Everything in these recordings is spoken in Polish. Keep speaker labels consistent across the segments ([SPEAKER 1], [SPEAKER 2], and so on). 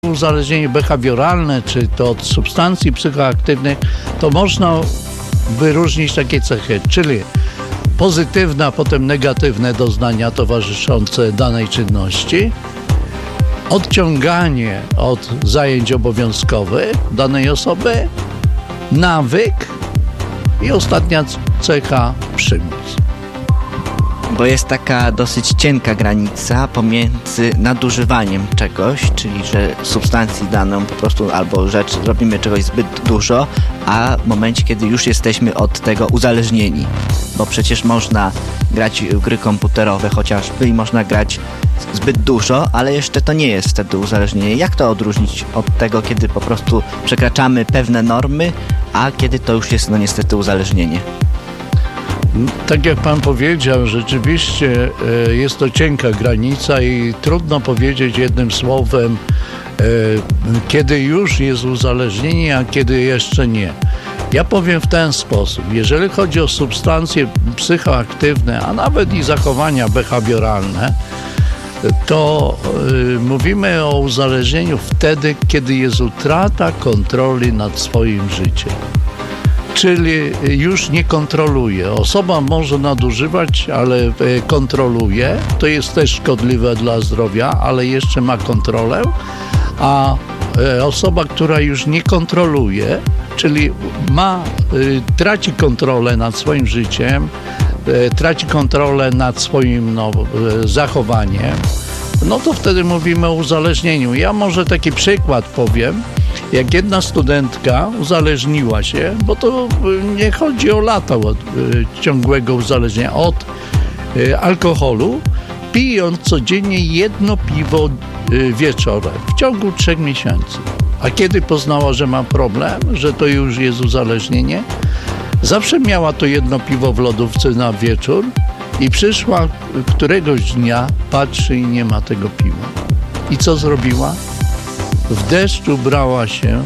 [SPEAKER 1] uzależnienie behawioralne, czy to od substancji psychoaktywnych, to można wyróżnić takie cechy, czyli pozytywne, a potem negatywne doznania towarzyszące danej czynności, odciąganie od zajęć obowiązkowych danej osoby, nawyk i ostatnia cecha przymus.
[SPEAKER 2] Bo jest taka dosyć cienka granica pomiędzy nadużywaniem czegoś, czyli że substancji daną po prostu albo rzecz, robimy czegoś zbyt dużo, a w momencie, kiedy już jesteśmy od tego uzależnieni. Bo przecież można grać w gry komputerowe chociażby i można grać zbyt dużo, ale jeszcze to nie jest wtedy uzależnienie. Jak to odróżnić od tego, kiedy po prostu przekraczamy pewne normy, a kiedy to już jest niestety uzależnienie?
[SPEAKER 1] Tak jak pan powiedział, rzeczywiście jest to cienka granica i trudno powiedzieć jednym słowem, kiedy już jest uzależnienie, a kiedy jeszcze nie. Ja powiem w ten sposób, jeżeli chodzi o substancje psychoaktywne, a nawet i zachowania behawioralne, to mówimy o uzależnieniu wtedy, kiedy jest utrata kontroli nad swoim życiem. Czyli już nie kontroluje. Osoba może nadużywać, ale kontroluje. To jest też szkodliwe dla zdrowia, ale jeszcze ma kontrolę. A osoba, która już nie kontroluje, czyli traci kontrolę nad swoim życiem, traci kontrolę nad swoim zachowaniem, no to wtedy mówimy o uzależnieniu. Ja może taki przykład powiem. Jak jedna studentka uzależniła się, bo to nie chodzi o lata od ciągłego uzależnienia, od alkoholu, pijąc codziennie 1 piwo wieczorem w ciągu 3 miesięcy. A kiedy poznała, że ma problem, że to już jest uzależnienie, zawsze miała to 1 piwo w lodówce na wieczór i przyszła któregoś dnia, patrzy i nie ma tego piwa. I co zrobiła? W deszczu brała się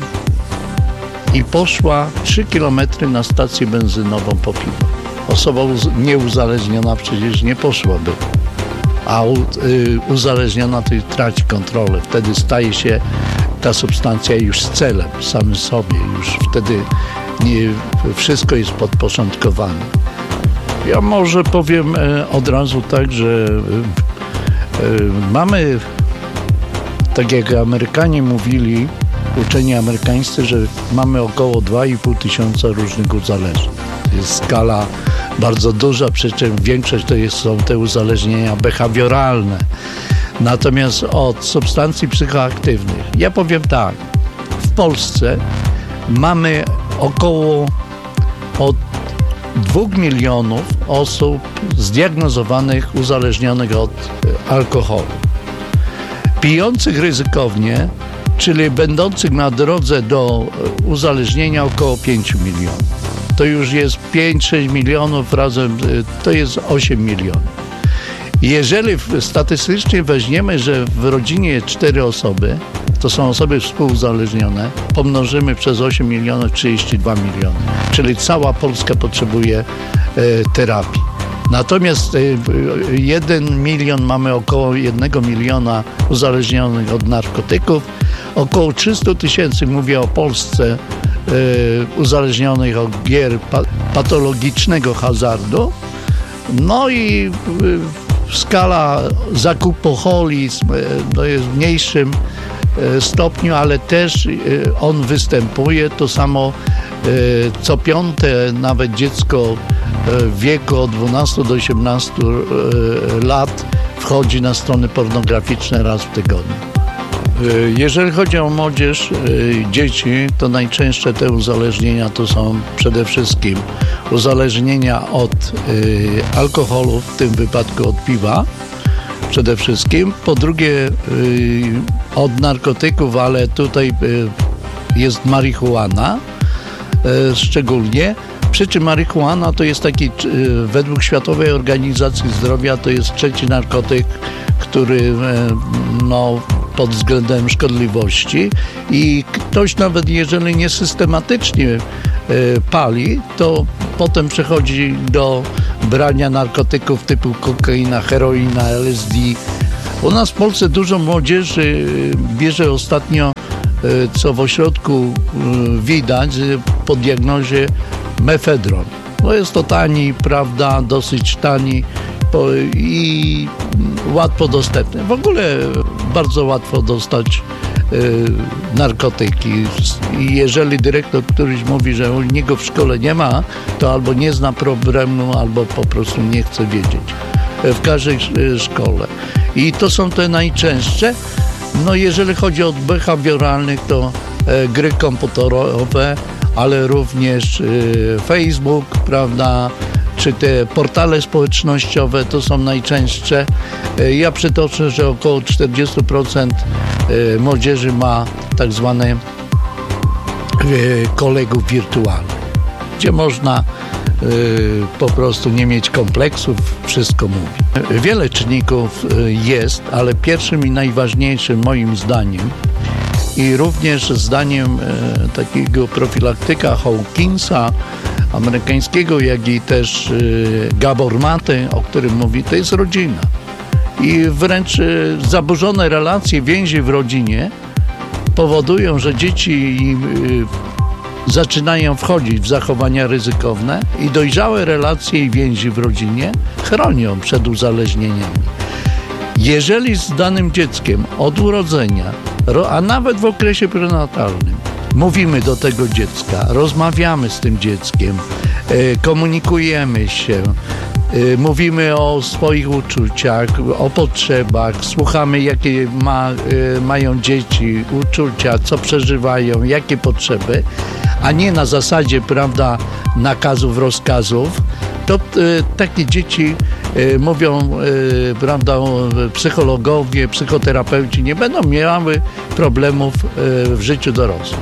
[SPEAKER 1] i poszła 3 kilometry na stację benzynową po piwo. Osoba nieuzależniona przecież nie poszłaby, a uzależniona to traci kontrolę. Wtedy staje się ta substancja już celem samym sobie. Już wtedy wszystko jest podporządkowane. Ja może powiem od razu tak, że mamy, tak jak Amerykanie mówili, uczeni amerykańscy, że mamy około 2,5 tysiąca różnych uzależnień. Jest skala bardzo duża, przy czym większość to są te uzależnienia behawioralne. Natomiast od substancji psychoaktywnych, ja powiem tak, w Polsce mamy około od 2 milionów osób zdiagnozowanych, uzależnionych od alkoholu. Pijących ryzykownie, czyli będących na drodze do uzależnienia, około 5 milionów. To już jest 5-6 milionów, razem to jest 8 milionów. Jeżeli statystycznie weźmiemy, że w rodzinie 4 osoby, to są osoby współuzależnione, pomnożymy przez 8 milionów, 32 miliony. Czyli cała Polska potrzebuje terapii. Natomiast 1 milion, mamy około 1 miliona uzależnionych od narkotyków, około 300 tysięcy, mówię o Polsce, uzależnionych od gier patologicznego hazardu. No i skala zakupoholizm to jest w mniejszym stopniu, ale też on występuje. To samo co 5. nawet dziecko w wieku od 12 do 18 lat wchodzi na strony pornograficzne raz w tygodniu. Jeżeli chodzi o młodzież, dzieci, to najczęstsze te uzależnienia to są przede wszystkim uzależnienia od alkoholu, w tym wypadku od piwa przede wszystkim. Po drugie od narkotyków, ale tutaj jest marihuana szczególnie. Przy czym marihuana to jest taki, według Światowej Organizacji Zdrowia, to jest 3. narkotyk, który pod względem szkodliwości, i ktoś nawet jeżeli nie systematycznie pali, to potem przechodzi do brania narkotyków typu kokaina, heroina, LSD. U nas w Polsce dużo młodzieży bierze ostatnio co w ośrodku widać po diagnozie mefedron. No jest to tani, prawda, dosyć tani i łatwo dostępny. W ogóle bardzo łatwo dostać narkotyki. I jeżeli dyrektor któryś mówi, że u niego w szkole nie ma, to albo nie zna problemu, albo po prostu nie chce wiedzieć. W każdej szkole. I to są te najczęstsze. No jeżeli chodzi o behawioralnych, to gry komputerowe, ale również Facebook, prawda, czy te portale społecznościowe, to są najczęstsze. Ja przytoczę, że około 40% młodzieży ma tak zwane kolegów wirtualnych, gdzie można po prostu nie mieć kompleksów, wszystko mówi. Wiele czynników jest, ale pierwszym i najważniejszym moim zdaniem i również zdaniem takiego profilaktyka Hawkinsa amerykańskiego, jak i też Gabor Maty, o którym mówi, to jest rodzina. I wręcz zaburzone relacje, więzi w rodzinie powodują, że dzieci zaczynają wchodzić w zachowania ryzykowne i dojrzałe relacje i więzi w rodzinie chronią przed uzależnieniami. Jeżeli z danym dzieckiem od urodzenia, a nawet w okresie prenatalnym, mówimy do tego dziecka, rozmawiamy z tym dzieckiem, komunikujemy się, mówimy o swoich uczuciach, o potrzebach, słuchamy, jakie mają dzieci, uczucia, co przeżywają, jakie potrzeby, a nie na zasadzie, prawda, nakazów, rozkazów, to takie dzieci mówią, prawda, psychologowie, psychoterapeuci nie będą miały problemów w życiu dorosłym.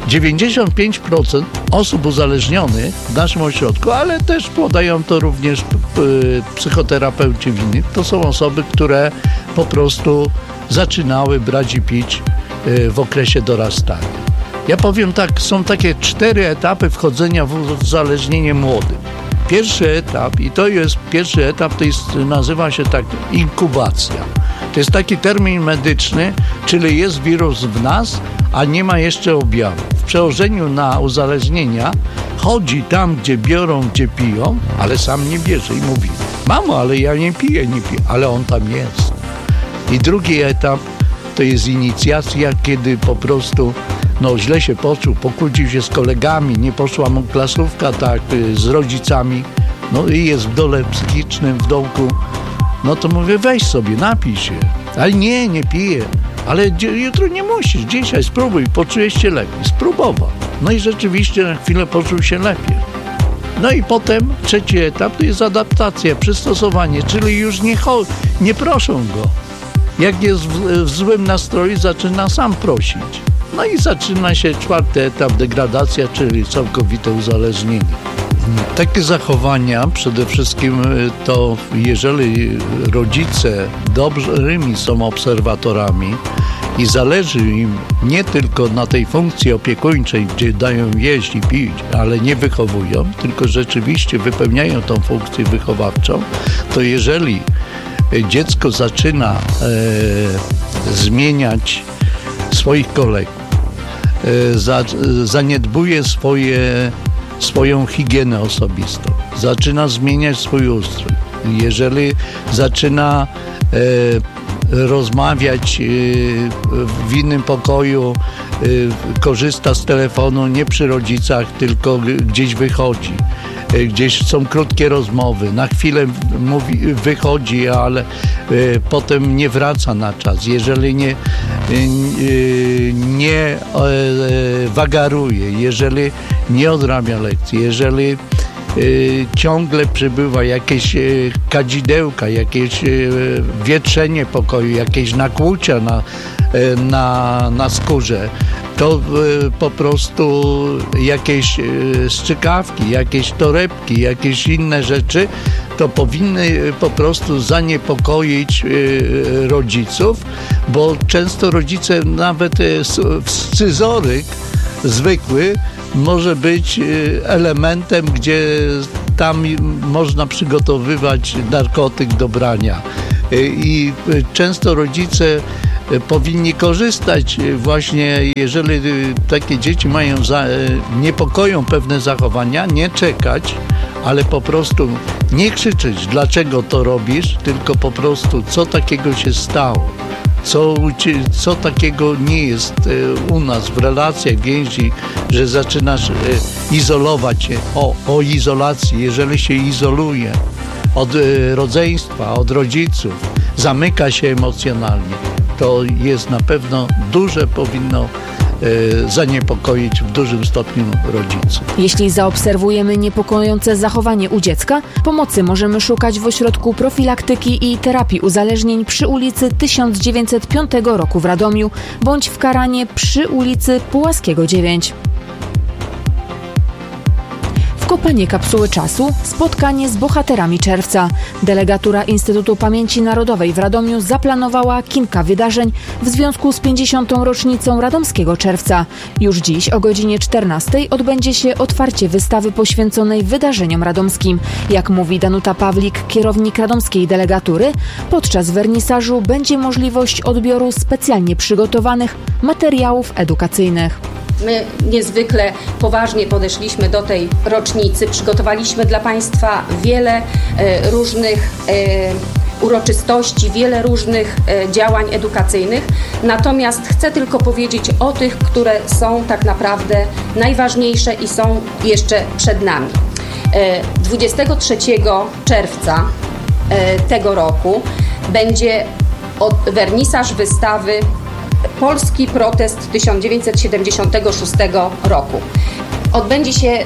[SPEAKER 1] 95% osób uzależnionych w naszym ośrodku, ale też podają to również psychoterapeuci w innych, to są osoby, które po prostu zaczynały brać i pić w okresie dorastania. Ja powiem tak, są takie 4 etapy wchodzenia w uzależnienie młodym. Pierwszy etap, i to jest pierwszy etap, to jest, nazywa się tak inkubacja. To jest taki termin medyczny, czyli jest wirus w nas, a nie ma jeszcze objawów. W przełożeniu na uzależnienia chodzi tam, gdzie biorą, gdzie piją, ale sam nie bierze i mówi: mamo, ale ja nie piję, ale on tam jest. I drugi etap to jest inicjacja, kiedy po prostu źle się poczuł, pokłócił się z kolegami, nie poszła mu klasówka tak z rodzicami, i jest w dole psychicznym, w dołku, to mówię: weź sobie, napij się. Ale nie piję. Ale jutro nie musisz, dzisiaj spróbuj, poczujesz się lepiej. Spróbował. I rzeczywiście na chwilę poczuł się lepiej. I potem trzeci etap to jest adaptacja, przystosowanie, czyli już nie proszą go. Jak jest w złym nastroju, zaczyna sam prosić. I zaczyna się 4. etap, degradacja, czyli całkowite uzależnienie. Takie zachowania przede wszystkim to, jeżeli rodzice dobrymi są obserwatorami i zależy im nie tylko na tej funkcji opiekuńczej, gdzie dają jeść i pić, ale nie wychowują, tylko rzeczywiście wypełniają tą funkcję wychowawczą, to jeżeli dziecko zaczyna zmieniać swoich kolegów, zaniedbuje swoją higienę osobistą, zaczyna zmieniać swój ustrój. Jeżeli zaczyna rozmawiać w innym pokoju, korzysta z telefonu nie przy rodzicach, tylko gdzieś wychodzi. Gdzieś są krótkie rozmowy, na chwilę wychodzi, ale potem nie wraca na czas. Jeżeli nie wagaruje, jeżeli nie odrabia lekcji, jeżeli ciągle przybywa jakieś kadzidełka, jakieś wietrzenie pokoju, jakieś nakłucia na skórze, to po prostu jakieś strzykawki, jakieś torebki, jakieś inne rzeczy, to powinny po prostu zaniepokoić rodziców, bo często rodzice nawet scyzoryk zwykły może być elementem, gdzie tam można przygotowywać narkotyk do brania. I często rodzice powinni korzystać właśnie, jeżeli takie dzieci niepokoją pewne zachowania, nie czekać, ale po prostu nie krzyczeć, dlaczego to robisz, tylko po prostu, co takiego się stało, co takiego nie jest u nas w relacjach, więzi, że zaczynasz izolować się. O izolacji, jeżeli się izoluje od rodzeństwa, od rodziców, zamyka się emocjonalnie, to jest na pewno powinno zaniepokoić w dużym stopniu rodziców.
[SPEAKER 3] Jeśli zaobserwujemy niepokojące zachowanie u dziecka, pomocy możemy szukać w Ośrodku Profilaktyki i Terapii Uzależnień przy ulicy 1905 roku w Radomiu bądź w Karanie przy ulicy Pułaskiego 9. Kopanie kapsuły czasu, spotkanie z bohaterami czerwca. Delegatura Instytutu Pamięci Narodowej w Radomiu zaplanowała kilka wydarzeń w związku z 50. rocznicą Radomskiego Czerwca. Już dziś o godzinie 14 odbędzie się otwarcie wystawy poświęconej wydarzeniom radomskim. Jak mówi Danuta Pawlik, kierownik radomskiej delegatury, podczas wernisażu będzie możliwość odbioru specjalnie przygotowanych materiałów edukacyjnych.
[SPEAKER 4] My niezwykle poważnie podeszliśmy do tej rocznicy. Przygotowaliśmy dla Państwa wiele różnych uroczystości, wiele różnych działań edukacyjnych. Natomiast chcę tylko powiedzieć o tych, które są tak naprawdę najważniejsze i są jeszcze przed nami. 23 czerwca tego roku będzie wernisaż wystawy Polski protest 1976 roku. Odbędzie się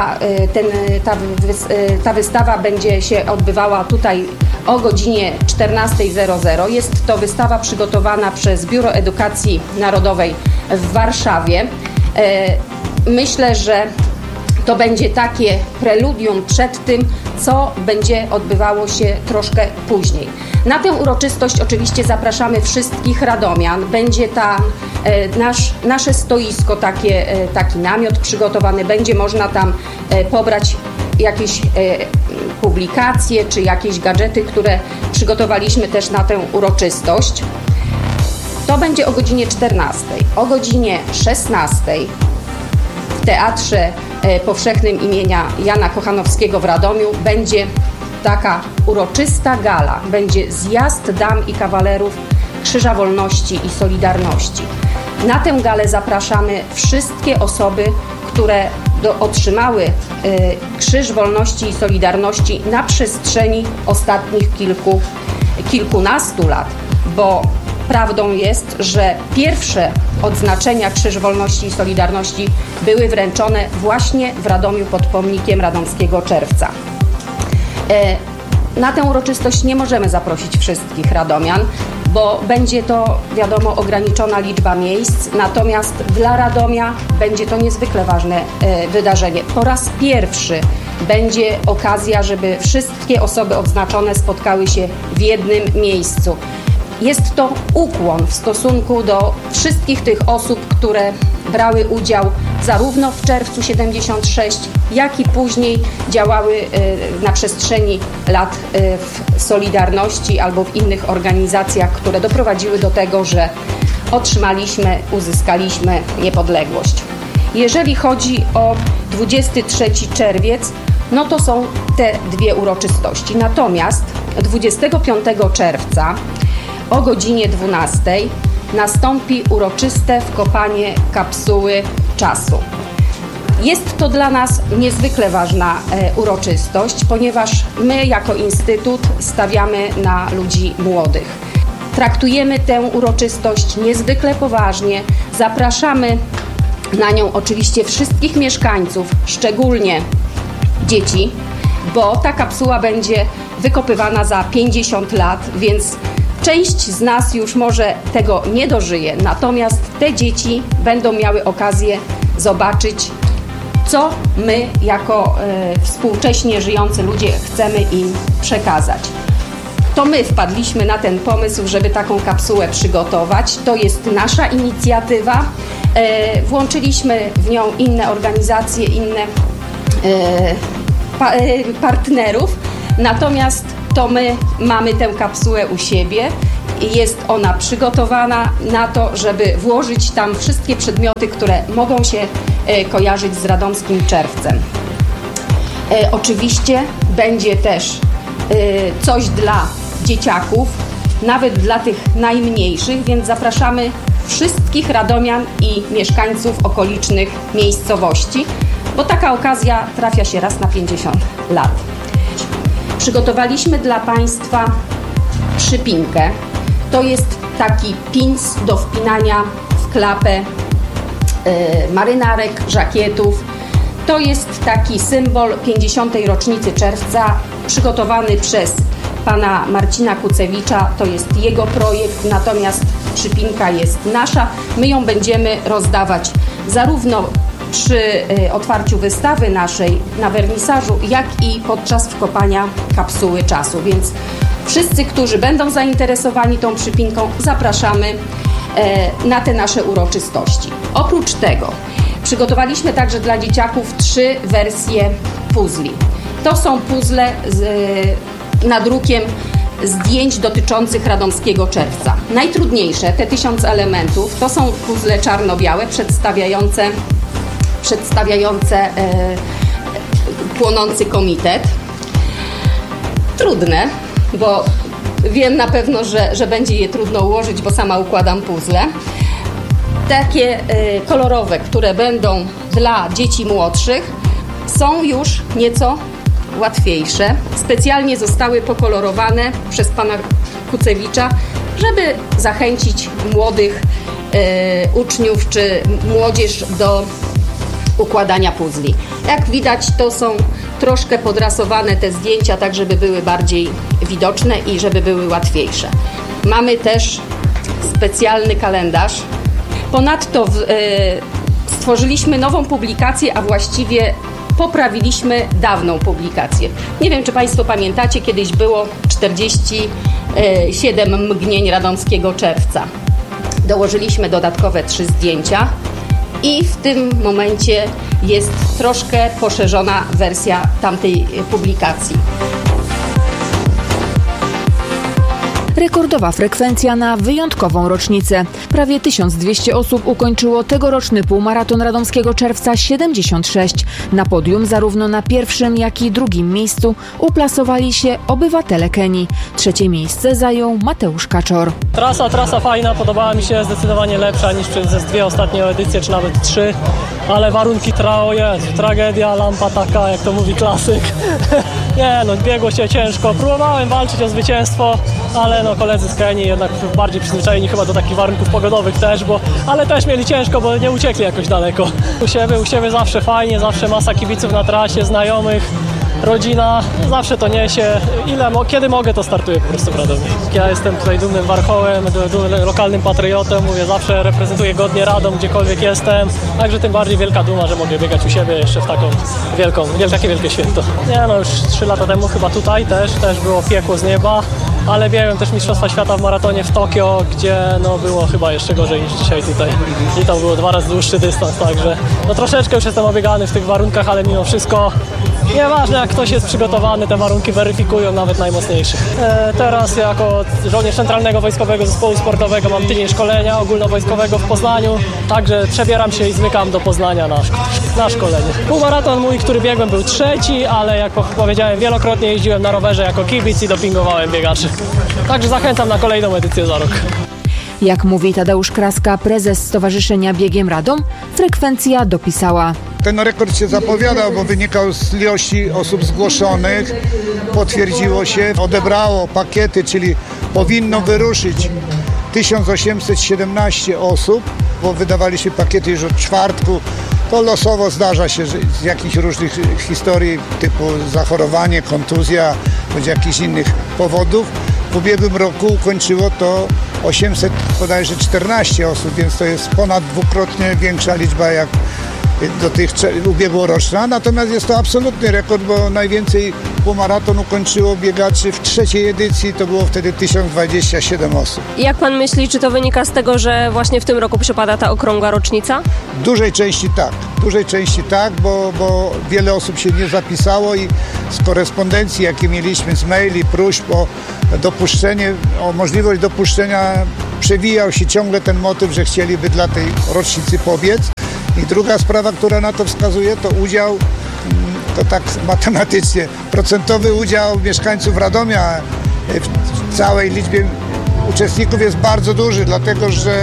[SPEAKER 4] ta wystawa będzie się odbywała tutaj o godzinie 14:00. Jest to wystawa przygotowana przez Biuro Edukacji Narodowej w Warszawie. Myślę, że to będzie takie preludium przed tym, co będzie odbywało się troszkę później. Na tę uroczystość oczywiście zapraszamy wszystkich radomian. Będzie tam nasze stoisko, taki namiot przygotowany. Będzie można tam pobrać jakieś publikacje czy jakieś gadżety, które przygotowaliśmy też na tę uroczystość. To będzie o godzinie 14:00. O godzinie 16:00 w Teatrze Powszechnym imienia Jana Kochanowskiego w Radomiu będzie taka uroczysta gala. Będzie zjazd dam i kawalerów Krzyża Wolności i Solidarności. Na tę galę zapraszamy wszystkie osoby, które otrzymały Krzyż Wolności i Solidarności na przestrzeni ostatnich kilkunastu lat, bo prawdą jest, że pierwsze odznaczenia Krzyż Wolności i Solidarności były wręczone właśnie w Radomiu pod pomnikiem Radomskiego Czerwca. Na tę uroczystość nie możemy zaprosić wszystkich radomian, bo będzie to, wiadomo, ograniczona liczba miejsc, natomiast dla Radomia będzie to niezwykle ważne wydarzenie. Po raz pierwszy będzie okazja, żeby wszystkie osoby odznaczone spotkały się w jednym miejscu. Jest to ukłon w stosunku do wszystkich tych osób, które brały udział zarówno w czerwcu 76, jak i później działały na przestrzeni lat w Solidarności albo w innych organizacjach, które doprowadziły do tego, że uzyskaliśmy niepodległość. Jeżeli chodzi o 23 czerwiec, no to są te dwie uroczystości. Natomiast 25 czerwca o godzinie 12:00 nastąpi uroczyste wkopanie kapsuły czasu. Jest to dla nas niezwykle ważna uroczystość, ponieważ my jako Instytut stawiamy na ludzi młodych. Traktujemy tę uroczystość niezwykle poważnie. Zapraszamy na nią oczywiście wszystkich mieszkańców, szczególnie dzieci, bo ta kapsuła będzie wykopywana za 50 lat, więc część z nas już może tego nie dożyje, natomiast te dzieci będą miały okazję zobaczyć, co my jako współcześnie żyjący ludzie chcemy im przekazać. To my wpadliśmy na ten pomysł, żeby taką kapsułę przygotować. To jest nasza inicjatywa. Włączyliśmy w nią inne organizacje, inne partnerów, natomiast to my mamy tę kapsułę u siebie jest ona przygotowana na to, żeby włożyć tam wszystkie przedmioty, które mogą się kojarzyć z radomskim czerwcem. Oczywiście będzie też coś dla dzieciaków, nawet dla tych najmniejszych, więc zapraszamy wszystkich radomian i mieszkańców okolicznych miejscowości, bo taka okazja trafia się raz na 50 lat. Przygotowaliśmy dla Państwa przypinkę. To jest taki pins do wpinania w klapę marynarek, żakietów. To jest taki symbol 50. rocznicy czerwca, przygotowany przez pana Marcina Kucewicza. To jest jego projekt, natomiast przypinka jest nasza. My ją będziemy rozdawać zarówno przy otwarciu wystawy naszej na wernisażu, jak i podczas wkopania kapsuły czasu. Więc wszyscy, którzy będą zainteresowani tą przypinką, zapraszamy na te nasze uroczystości. Oprócz tego przygotowaliśmy także dla dzieciaków 3 wersje puzli. To są puzzle nadrukiem zdjęć dotyczących radomskiego czerwca. Najtrudniejsze, te 1000 elementów, to są puzzle czarno-białe przedstawiające płonący komitet. Trudne, bo wiem na pewno, że będzie je trudno ułożyć, bo sama układam puzzle. Takie kolorowe, które będą dla dzieci młodszych, są już nieco łatwiejsze. Specjalnie zostały pokolorowane przez pana Kucewicza, żeby zachęcić młodych uczniów czy młodzież do układania puzli. Jak widać, to są troszkę podrasowane te zdjęcia, tak żeby były bardziej widoczne i żeby były łatwiejsze. Mamy też specjalny kalendarz. Ponadto stworzyliśmy nową publikację, a właściwie poprawiliśmy dawną publikację. Nie wiem, czy Państwo pamiętacie, kiedyś było 47 mgnień radomskiego czerwca. Dołożyliśmy dodatkowe 3 zdjęcia i w tym momencie jest troszkę poszerzona wersja tamtej publikacji.
[SPEAKER 3] Rekordowa frekwencja na wyjątkową rocznicę. Prawie 1200 osób ukończyło tegoroczny półmaraton radomskiego czerwca 76. Na podium zarówno na pierwszym, jak i drugim miejscu uplasowali się obywatele Kenii. 3. miejsce zajął Mateusz Kaczor.
[SPEAKER 5] Trasa fajna, podobała mi się, zdecydowanie lepsza niż przez 2 ostatnie edycje, czy nawet 3. Ale warunki tragedia, lampa taka, jak to mówi klasyk. Nie no, biegło się ciężko. Próbowałem walczyć o zwycięstwo, ale no koledzy z Kenii jednak bardziej przyzwyczajeni chyba do takich warunków pogodowych też, ale też mieli ciężko, bo nie uciekli jakoś daleko. U siebie zawsze fajnie, zawsze masa kibiców na trasie, znajomych, rodzina, zawsze to niesie. Kiedy mogę, to startuję po prostu w Radomiu. Ja jestem tutaj dumnym warchołem, lokalnym patriotą, mówię, zawsze reprezentuję godnie Radom, gdziekolwiek jestem, także tym bardziej wielka duma, że mogę biegać u siebie jeszcze w taką takie wielkie święto. Nie no, już 3 lata temu chyba tutaj też było piekło z nieba, ale biegłem też Mistrzostwa Świata w maratonie w Tokio, gdzie no było chyba jeszcze gorzej niż dzisiaj tutaj. I to było 2 razy dłuższy dystans, także no troszeczkę już jestem obiegany w tych warunkach, ale mimo wszystko nieważne, jak ktoś jest przygotowany, te warunki weryfikują nawet najmocniejszych. Teraz jako żołnierz Centralnego Wojskowego Zespołu Sportowego mam tydzień szkolenia ogólnowojskowego w Poznaniu, także przebieram się i zmykam do Poznania na szkolenie. Półmaraton mój, który biegłem, był 3, ale jak powiedziałem, wielokrotnie jeździłem na rowerze jako kibic i dopingowałem biegaczy. Także zachęcam na kolejną edycję za rok.
[SPEAKER 3] Jak mówi Tadeusz Kraska, prezes Stowarzyszenia Biegiem Radom, frekwencja dopisała.
[SPEAKER 6] Ten rekord się zapowiadał, bo wynikał z ilości osób zgłoszonych. Potwierdziło się, odebrało pakiety, czyli powinno wyruszyć 1817 osób, bo wydawaliśmy pakiety już od czwartku. To losowo zdarza się, że z jakichś różnych historii typu zachorowanie, kontuzja bądź jakichś innych powodów. W ubiegłym roku ukończyło to 814 osób, więc to jest ponad 2-krotnie większa liczba jak ubiegłoroczna. Natomiast jest to absolutny rekord, bo najwięcej półmaraton ukończyło biegaczy w 3. edycji, to było wtedy 1027 osób.
[SPEAKER 7] Jak pan myśli, czy to wynika z tego, że właśnie w tym roku przypada ta okrągła rocznica?
[SPEAKER 6] W dużej części tak, bo wiele osób się nie zapisało i z korespondencji, jakie mieliśmy, z maili, próśb o możliwość dopuszczenia, przewijał się ciągle ten motyw, że chcieliby dla tej rocznicy pobiec. I druga sprawa, która na to wskazuje, to udział, to tak matematycznie, procentowy udział mieszkańców Radomia w całej liczbie uczestników jest bardzo duży, dlatego że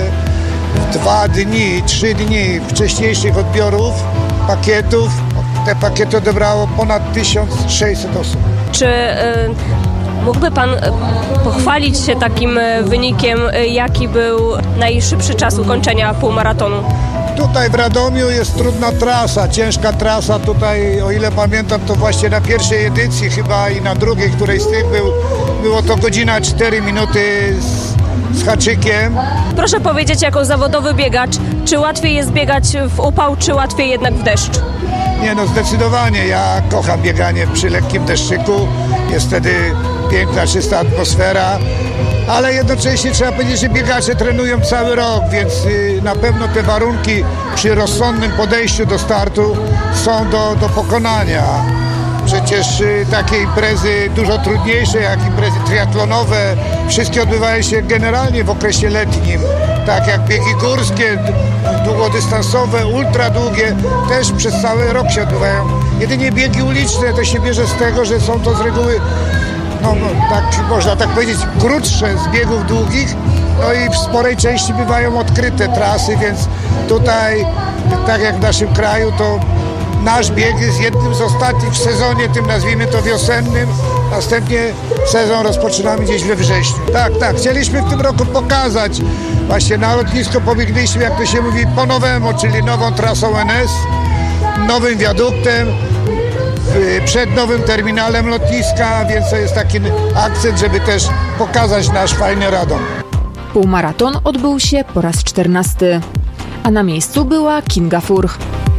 [SPEAKER 6] 3 dni wcześniejszych odbiorów pakietów, te pakiety odebrało ponad 1600 osób.
[SPEAKER 7] Czy mógłby Pan pochwalić się takim wynikiem, jaki był najszybszy czas ukończenia półmaratonu?
[SPEAKER 6] Tutaj w Radomiu jest trudna trasa, ciężka trasa. Tutaj, o ile pamiętam, to właśnie na pierwszej edycji chyba i na drugiej, której z tych było to godzina 4 minuty z haczykiem.
[SPEAKER 7] Proszę powiedzieć, jako zawodowy biegacz, czy łatwiej jest biegać w upał, czy łatwiej jednak w deszcz?
[SPEAKER 6] Nie, no zdecydowanie. Ja kocham bieganie przy lekkim deszczyku. Jest wtedy piękna, czysta atmosfera. Ale jednocześnie trzeba powiedzieć, że biegacze trenują cały rok, więc na pewno te warunki przy rozsądnym podejściu do startu są do pokonania. Przecież takie imprezy dużo trudniejsze jak imprezy triatlonowe, wszystkie odbywają się generalnie w okresie letnim. Tak jak biegi górskie, długodystansowe, ultradługie, też przez cały rok się odbywają. Jedynie biegi uliczne to się bierze z tego, że są to z reguły, tak można tak powiedzieć, krótsze z biegów długich, no i w sporej części bywają odkryte trasy, więc tutaj, tak jak w naszym kraju, to nasz bieg jest jednym z ostatnich w sezonie, tym nazwijmy to wiosennym. Następnie sezon rozpoczynamy gdzieś we wrześniu. Tak, chcieliśmy w tym roku pokazać. Właśnie na lotnisko pobiegliśmy, jak to się mówi, po nowemu, czyli nową trasą NS, nowym wiaduktem, przed nowym terminalem lotniska, więc to jest taki akcent, żeby też pokazać nasz fajny Radom.
[SPEAKER 3] Półmaraton odbył się po raz 14, a na miejscu była Kinga Furch.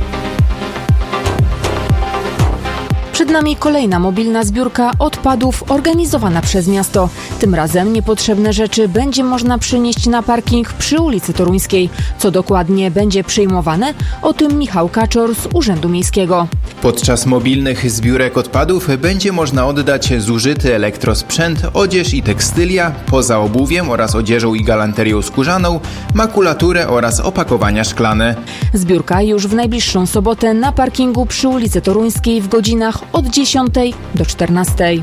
[SPEAKER 3] Przed nami kolejna mobilna zbiórka odpadów organizowana przez miasto. Tym razem niepotrzebne rzeczy będzie można przynieść na parking przy ulicy Toruńskiej. Co dokładnie będzie przyjmowane? O tym Michał Kaczor z Urzędu Miejskiego.
[SPEAKER 8] Podczas mobilnych zbiórek odpadów będzie można oddać zużyty elektrosprzęt, odzież i tekstylia, poza obuwiem oraz odzieżą i galanterią skórzaną, makulaturę oraz opakowania szklane.
[SPEAKER 3] Zbiórka już w najbliższą sobotę na parkingu przy ulicy Toruńskiej w godzinach od 10 do 14.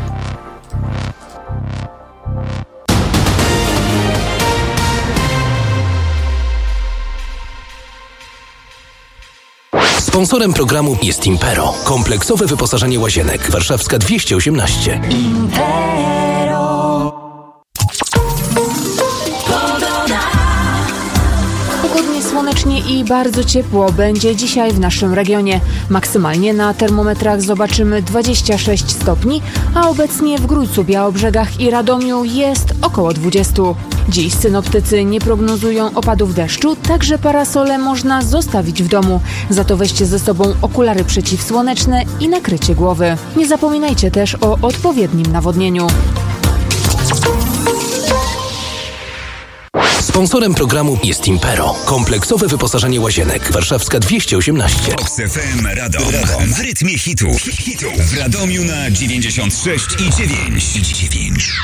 [SPEAKER 9] Sponsorem programu jest Impero. Kompleksowe wyposażenie łazienek. Warszawska 218. Impero.
[SPEAKER 3] Pogodnie, słonecznie i bardzo ciepło będzie dzisiaj w naszym regionie. Maksymalnie na termometrach zobaczymy 26 stopni, a obecnie w Grójcu, Białobrzegach i Radomiu jest około 20. Dziś synoptycy nie prognozują opadów deszczu, także parasole można zostawić w domu. Za to weźcie ze sobą okulary przeciwsłoneczne i nakrycie głowy. Nie zapominajcie też o odpowiednim nawodnieniu.
[SPEAKER 9] Sponsorem programu jest Impero. Kompleksowe wyposażenie łazienek. Warszawska 218.
[SPEAKER 10] Fox FM Radom. W rytmie hitu. W Radomiu na 96,9.